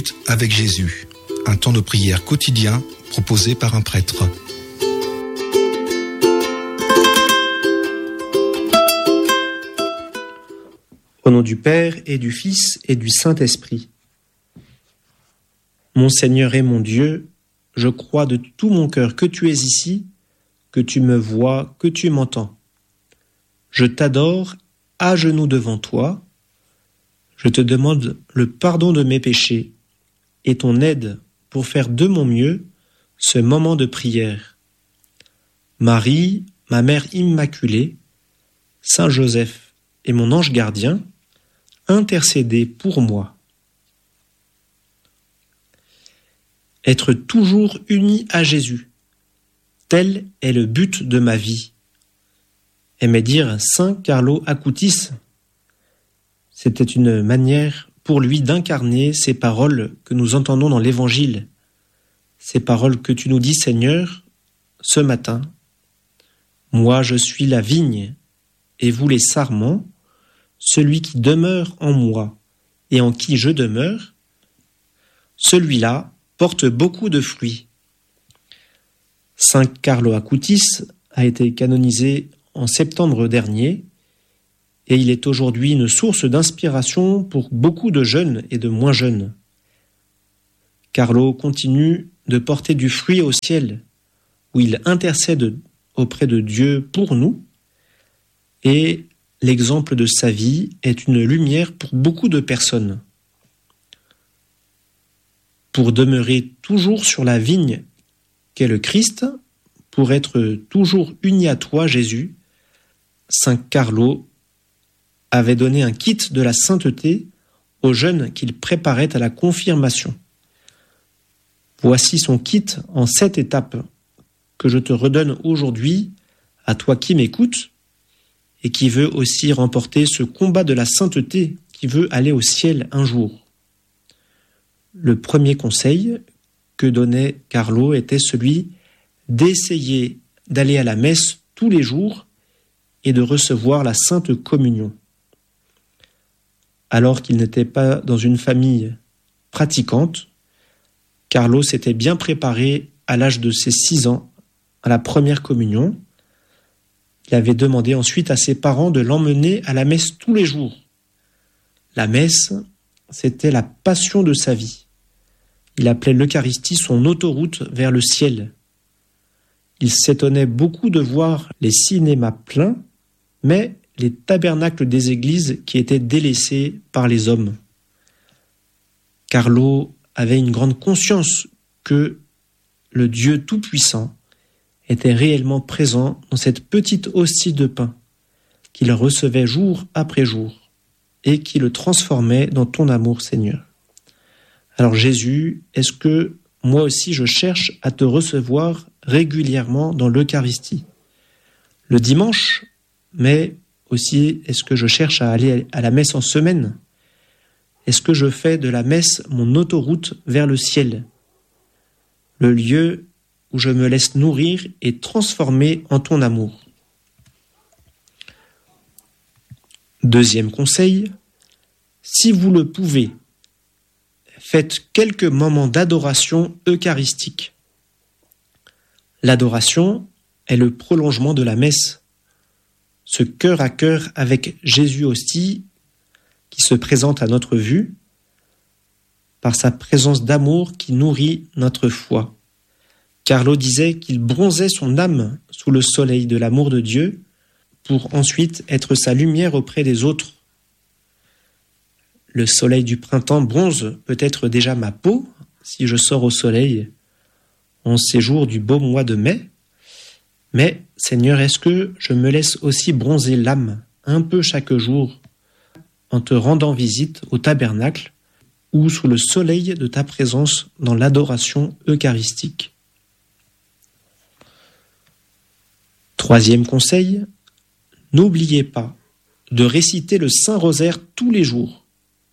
minutes avec Jésus, un temps de prière quotidien proposé par un prêtre. Au nom du Père et du Fils et du Saint-Esprit. Mon Seigneur et mon Dieu, je crois de tout mon cœur que tu es ici, que tu me vois, que tu m'entends. Je t'adore à genoux devant toi. Je te demande le pardon de mes péchés et ton aide pour faire de mon mieux ce moment de prière. Marie, ma mère immaculée, Saint Joseph et mon ange gardien, intercédez pour moi. Être toujours uni à Jésus, tel est le but de ma vie, aimait dire Saint Carlo Acutis. C'était une manière pour lui d'incarner ces paroles que nous entendons dans l'Évangile, ces paroles que tu nous dis, Seigneur, ce matin. Moi, je suis la vigne, et vous les sarments. Celui qui demeure en moi et en qui je demeure, celui-là porte beaucoup de fruits. Saint Carlo Acutis a été canonisé en septembre dernier et il est aujourd'hui une source d'inspiration pour beaucoup de jeunes et de moins jeunes. Carlo continue de porter du fruit au ciel, où il intercède auprès de Dieu pour nous, et l'exemple de sa vie est une lumière pour beaucoup de personnes. Pour demeurer toujours sur la vigne qu'est le Christ, pour être toujours uni à toi, Jésus, Saint Carlo avait donné un kit de la sainteté aux jeunes qu'il préparait à la confirmation. Voici son kit en 7 étapes que je te redonne aujourd'hui à toi qui m'écoutes et qui veut aussi remporter ce combat de la sainteté, qui veut aller au ciel un jour. Le premier conseil que donnait Carlo était celui d'essayer d'aller à la messe tous les jours et de recevoir la Sainte Communion. Alors qu'il n'était pas dans une famille pratiquante, Carlo s'était bien préparé à l'âge de ses 6 ans à la première communion. Il avait demandé ensuite à ses parents de l'emmener à la messe tous les jours. La messe, c'était la passion de sa vie. Il appelait l'Eucharistie son autoroute vers le ciel. Il s'étonnait beaucoup de voir les cinémas pleins, mais les tabernacles des églises qui étaient délaissés par les hommes. Carlo avait une grande conscience que le Dieu Tout-Puissant était réellement présent dans cette petite hostie de pain qu'il recevait jour après jour et qui le transformait dans ton amour, Seigneur. Alors Jésus, est-ce que moi aussi je cherche à te recevoir régulièrement dans l'Eucharistie? Le dimanche, mais aussi est-ce que je cherche à aller à la messe en semaine? Est-ce que je fais de la messe mon autoroute vers le ciel? Le lieu où je me laisse nourrir et transformer en ton amour. Deuxième conseil, si vous le pouvez, faites quelques moments d'adoration eucharistique. L'adoration est le prolongement de la messe, ce cœur à cœur avec Jésus hostie qui se présente à notre vue par sa présence d'amour qui nourrit notre foi. Carlo disait qu'il bronzait son âme sous le soleil de l'amour de Dieu pour ensuite être sa lumière auprès des autres. Le soleil du printemps bronze peut-être déjà ma peau si je sors au soleil en ces jours du beau mois de mai. Mais, Seigneur, est-ce que je me laisse aussi bronzer l'âme un peu chaque jour en te rendant visite au tabernacle ou sous le soleil de ta présence dans l'adoration eucharistique? Troisième conseil, n'oubliez pas de réciter le Saint-Rosaire tous les jours.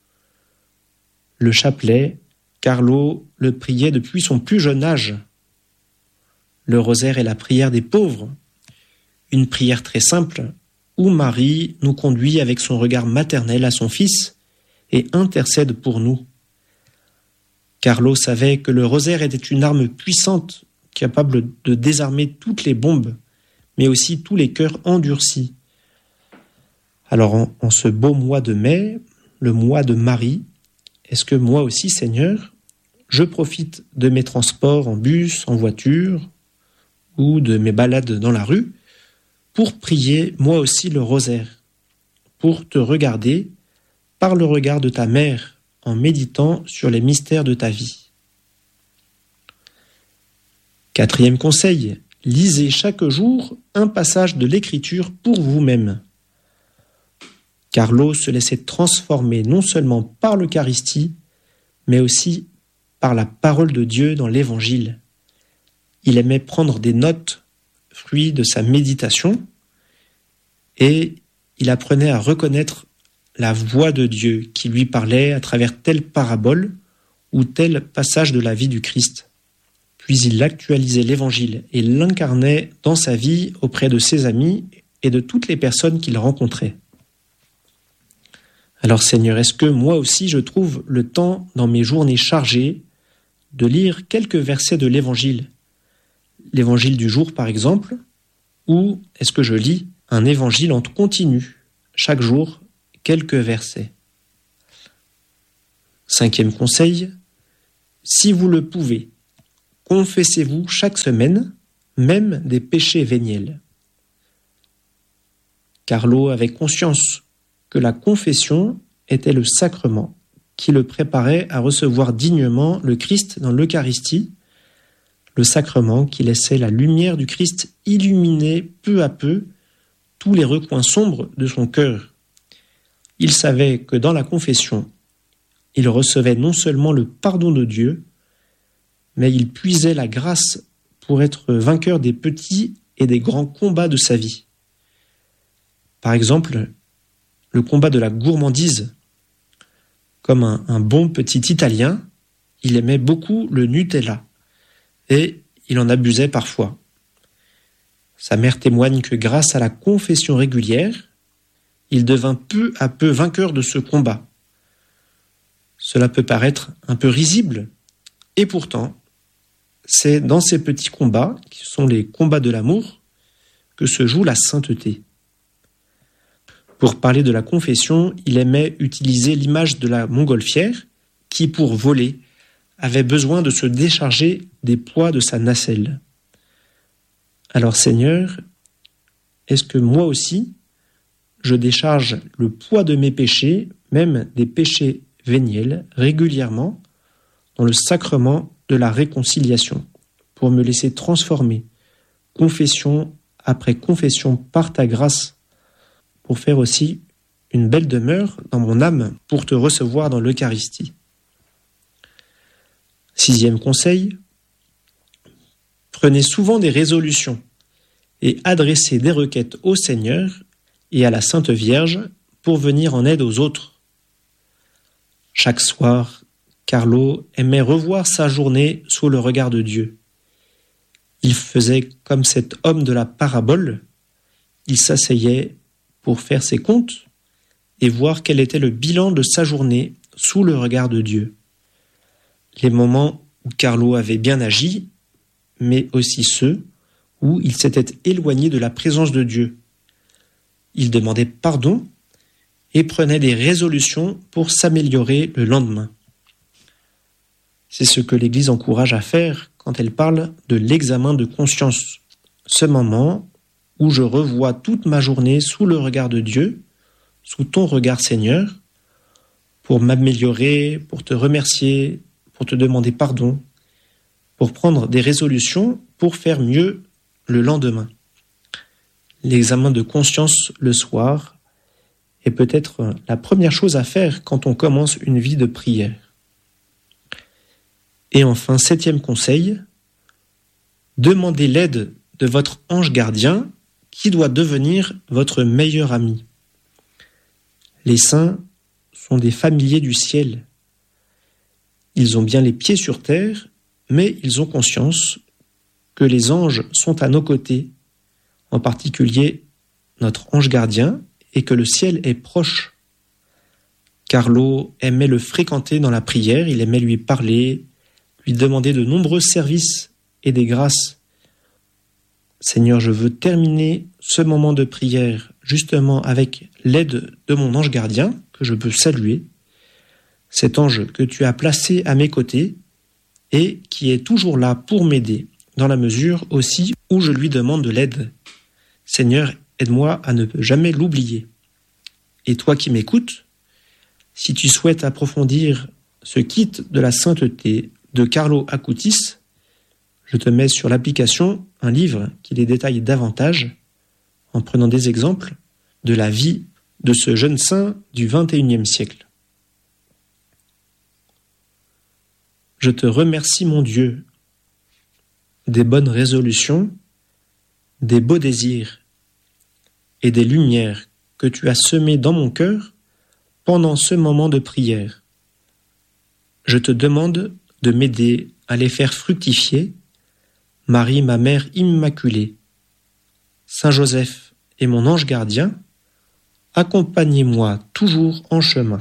Le chapelet, Carlo le priait depuis son plus jeune âge. Le rosaire est la prière des pauvres, une prière très simple où Marie nous conduit avec son regard maternel à son Fils et intercède pour nous. Carlo savait que le rosaire était une arme puissante, capable de désarmer toutes les bombes, mais aussi tous les cœurs endurcis. Alors en ce beau mois de mai, le mois de Marie, est-ce que moi aussi, Seigneur, je profite de mes transports en bus, en voiture, ou de mes balades dans la rue, pour prier moi aussi le rosaire, pour te regarder par le regard de ta mère, en méditant sur les mystères de ta vie. 4e conseil, lisez chaque jour un passage de l'Écriture pour vous-même. Carlo se laissait transformer non seulement par l'Eucharistie, mais aussi par la parole de Dieu dans l'Évangile. Il aimait prendre des notes, fruits de sa méditation, et il apprenait à reconnaître la voix de Dieu qui lui parlait à travers telle parabole ou tel passage de la vie du Christ. Puis il actualisait l'Évangile et l'incarnait dans sa vie auprès de ses amis et de toutes les personnes qu'il rencontrait. Alors Seigneur, est-ce que moi aussi je trouve le temps dans mes journées chargées de lire quelques versets de l'Évangile, l'Évangile du jour par exemple, ou est-ce que je lis un Évangile en continu, chaque jour, quelques versets. 5e conseil, si vous le pouvez, confessez-vous chaque semaine, même des péchés véniels. Carlo avait conscience que la confession était le sacrement qui le préparait à recevoir dignement le Christ dans l'Eucharistie, le sacrement qui laissait la lumière du Christ illuminer peu à peu tous les recoins sombres de son cœur. Il savait que dans la confession, il recevait non seulement le pardon de Dieu, mais il puisait la grâce pour être vainqueur des petits et des grands combats de sa vie. Par exemple, le combat de la gourmandise. Comme un bon petit Italien, il aimait beaucoup le Nutella et il en abusait parfois. Sa mère témoigne que grâce à la confession régulière, il devint peu à peu vainqueur de ce combat. Cela peut paraître un peu risible, et pourtant, c'est dans ces petits combats, qui sont les combats de l'amour, que se joue la sainteté. Pour parler de la confession, il aimait utiliser l'image de la montgolfière, qui, pour voler, avait besoin de se décharger des poids de sa nacelle. Alors Seigneur, est-ce que moi aussi, je décharge le poids de mes péchés, même des péchés véniels, régulièrement, dans le sacrement de la réconciliation, pour me laisser transformer, confession après confession par ta grâce, pour faire aussi une belle demeure dans mon âme pour te recevoir dans l'Eucharistie. 6e conseil, prenez souvent des résolutions et adressez des requêtes au Seigneur et à la Sainte Vierge pour venir en aide aux autres. Chaque soir, Carlo aimait revoir sa journée sous le regard de Dieu. Il faisait comme cet homme de la parabole, il s'asseyait pour faire ses comptes et voir quel était le bilan de sa journée sous le regard de Dieu. Les moments où Carlo avait bien agi, mais aussi ceux où il s'était éloigné de la présence de Dieu. Il demandait pardon et prenait des résolutions pour s'améliorer le lendemain. C'est ce que l'Église encourage à faire quand elle parle de l'examen de conscience. Ce moment où je revois toute ma journée sous le regard de Dieu, sous ton regard Seigneur, pour m'améliorer, pour te remercier, pour te demander pardon, pour prendre des résolutions pour faire mieux le lendemain. L'examen de conscience le soir est peut-être la première chose à faire quand on commence une vie de prière. Et enfin, 7e conseil, demandez l'aide de votre ange gardien qui doit devenir votre meilleur ami. Les saints sont des familiers du ciel. Ils ont bien les pieds sur terre, mais ils ont conscience que les anges sont à nos côtés, en particulier notre ange gardien, et que le ciel est proche. Carlo aimait le fréquenter dans la prière, il aimait lui parler, lui demander de nombreux services et des grâces. Seigneur, je veux terminer ce moment de prière justement avec l'aide de mon ange gardien, que je peux saluer, cet ange que tu as placé à mes côtés et qui est toujours là pour m'aider, dans la mesure aussi où je lui demande de l'aide. Seigneur, aide-moi à ne jamais l'oublier. Et toi qui m'écoutes, si tu souhaites approfondir ce kit de la sainteté de Carlo Acutis, je te mets sur l'application un livre qui les détaille davantage en prenant des exemples de la vie de ce jeune saint du XXIe siècle. Je te remercie, mon Dieu, des bonnes résolutions, des beaux désirs et des lumières que tu as semées dans mon cœur pendant ce moment de prière. Je te demande de m'aider à les faire fructifier, Marie, ma mère immaculée, Saint Joseph et mon ange gardien, accompagnez-moi toujours en chemin.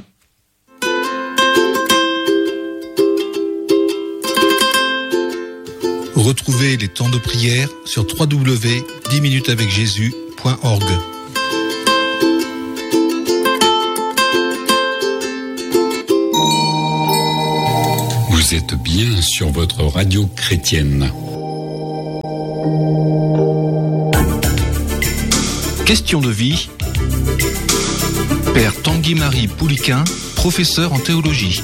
Retrouvez les temps de prière sur www.10minutesavecjésus.org. Vous êtes bien sur votre radio chrétienne. Question de vie. Père Tanguy-Marie Pouliquin, professeur en théologie.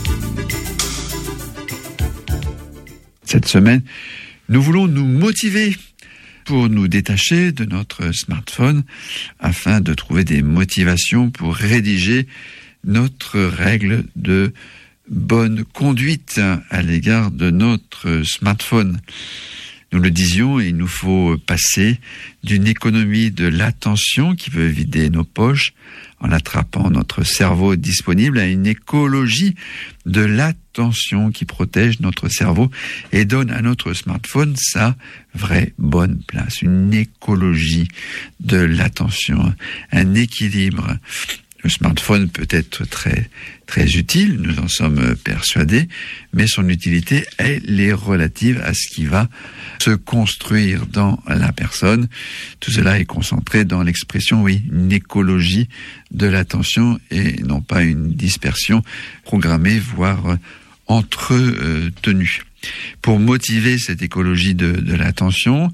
Cette semaine, nous voulons nous motiver pour nous détacher de notre smartphone afin de trouver des motivations pour rédiger notre règle de bonne conduite à l'égard de notre smartphone. Nous le disions, il nous faut passer d'une économie de l'attention qui veut vider nos poches en attrapant notre cerveau disponible à une écologie de l'attention qui protège notre cerveau et donne à notre smartphone sa vraie bonne place. Une écologie de l'attention, un équilibre. Le smartphone peut être très, très utile, nous en sommes persuadés, mais son utilité, elle est relative à ce qui va se construire dans la personne. Tout cela est concentré dans l'expression, une écologie de l'attention et non pas une dispersion programmée, voire entretenue. Pour motiver cette écologie de l'attention,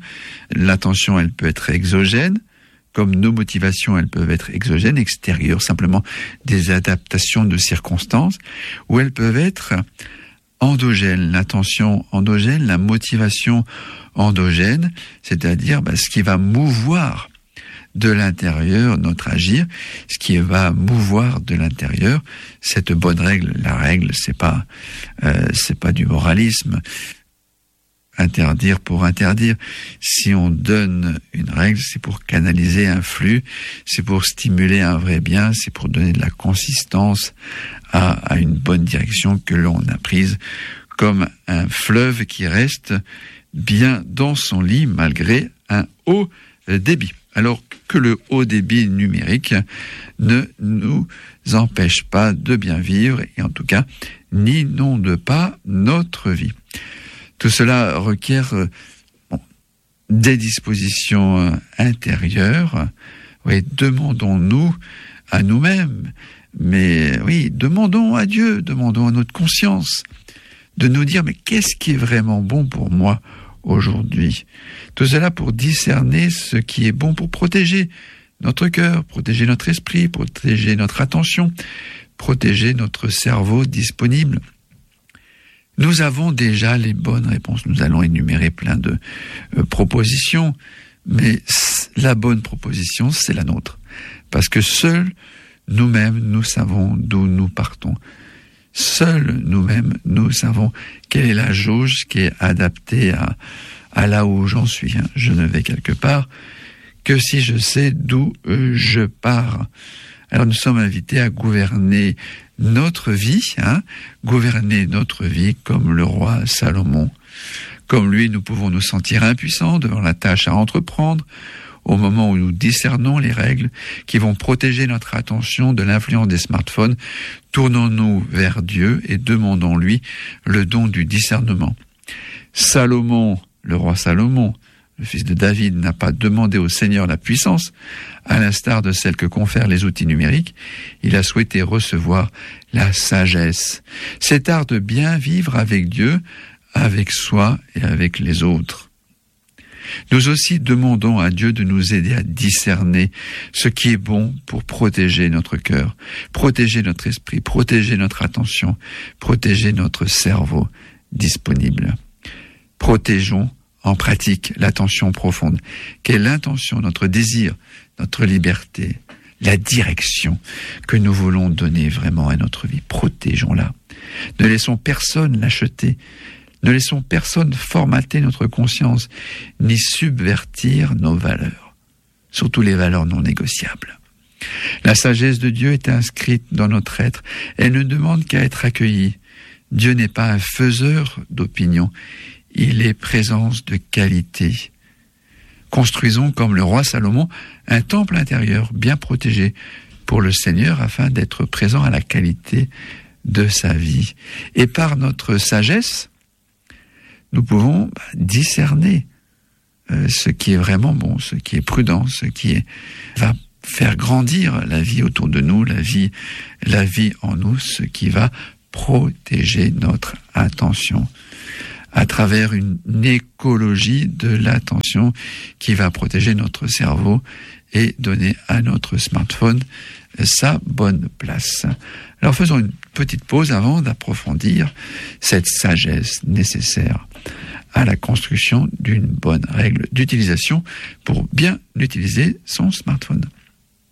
elle peut être exogène, comme nos motivations, elles peuvent être exogènes, extérieures, simplement des adaptations de circonstances, ou elles peuvent être endogènes, l'attention endogène, la motivation endogène, c'est-à-dire ce qui va mouvoir de l'intérieur notre agir, ce qui va mouvoir de l'intérieur cette bonne règle. La règle, c'est pas du moralisme. Interdire pour interdire. Si on donne une règle, c'est pour canaliser un flux, c'est pour stimuler un vrai bien, c'est pour donner de la consistance à une bonne direction que l'on a prise, comme un fleuve qui reste bien dans son lit malgré un haut débit. Alors que le haut débit numérique ne nous empêche pas de bien vivre et en tout cas n'inonde pas notre vie. Tout cela requiert des dispositions intérieures. Demandons-nous à nous-mêmes, mais demandons à Dieu, demandons à notre conscience de nous dire, mais qu'est-ce qui est vraiment bon pour moi aujourd'hui? Tout cela pour discerner ce qui est bon pour protéger notre cœur, protéger notre esprit, protéger notre attention, protéger notre cerveau disponible. Nous avons déjà les bonnes réponses. Nous allons énumérer plein de propositions, mais la bonne proposition, c'est la nôtre. Parce que seuls nous-mêmes, nous savons d'où nous partons. Seuls nous-mêmes, nous savons quelle est la jauge qui est adaptée à là où j'en suis. Je ne vais quelque part que si je sais d'où je pars. Alors nous sommes invités à gouverner notre vie, gouverner notre vie comme le roi Salomon. Comme lui, nous pouvons nous sentir impuissants devant la tâche à entreprendre, au moment où nous discernons les règles qui vont protéger notre attention de l'influence des smartphones. Tournons-nous vers Dieu et demandons-lui le don du discernement. Salomon, le roi Salomon, le fils de David, n'a pas demandé au Seigneur la puissance, à l'instar de celle que confèrent les outils numériques. Il a souhaité recevoir la sagesse, cet art de bien vivre avec Dieu, avec soi et avec les autres. Nous aussi demandons à Dieu de nous aider à discerner ce qui est bon pour protéger notre cœur, protéger notre esprit, protéger notre attention, protéger notre cerveau disponible. Protégeons en pratique l'attention profonde. Quelle intention, notre désir, notre liberté, la direction que nous voulons donner vraiment à notre vie. Protégeons-la. Ne laissons personne l'acheter. Ne laissons personne formater notre conscience, ni subvertir nos valeurs, surtout les valeurs non négociables. La sagesse de Dieu est inscrite dans notre être. Elle ne demande qu'à être accueillie. Dieu n'est pas un faiseur d'opinion. Il est présence de qualité. Construisons, comme le roi Salomon, un temple intérieur bien protégé pour le Seigneur afin d'être présent à la qualité de sa vie. Et par notre sagesse, nous pouvons discerner ce qui est vraiment bon, ce qui est prudent, ce qui va faire grandir la vie autour de nous, la vie en nous, ce qui va protéger notre attention à travers une écologie de l'attention qui va protéger notre cerveau et donner à notre smartphone sa bonne place. Alors faisons une petite pause avant d'approfondir cette sagesse nécessaire à la construction d'une bonne règle d'utilisation pour bien utiliser son smartphone.